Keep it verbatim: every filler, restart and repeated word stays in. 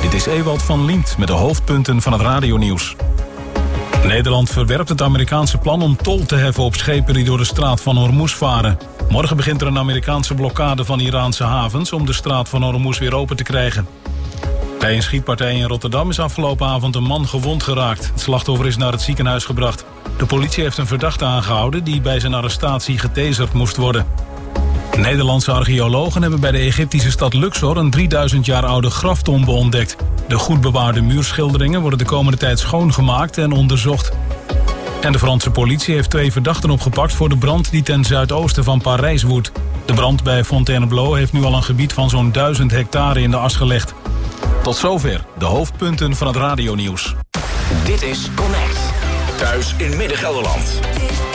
Dit is Ewald van Liemt met de hoofdpunten van het radionieuws. Nederland verwerpt het Amerikaanse plan om tol te heffen op schepen die door de straat van Hormuz varen. Morgen begint er een Amerikaanse blokkade van Iraanse havens om de straat van Hormuz weer open te krijgen. Bij een schietpartij in Rotterdam is afgelopen avond een man gewond geraakt. Het slachtoffer is naar het ziekenhuis gebracht. De politie heeft een verdachte aangehouden die bij zijn arrestatie getaserd moest worden. Nederlandse archeologen hebben bij de Egyptische stad Luxor een drieduizend jaar oude graftombe ontdekt. De goed bewaarde muurschilderingen worden de komende tijd schoongemaakt en onderzocht. En de Franse politie heeft twee verdachten opgepakt voor de brand die ten zuidoosten van Parijs woedt. De brand bij Fontainebleau heeft nu al een gebied van zo'n duizend hectare in de as gelegd. Tot zover de hoofdpunten van het radionieuws. Dit is Connect. Thuis in Midden-Gelderland.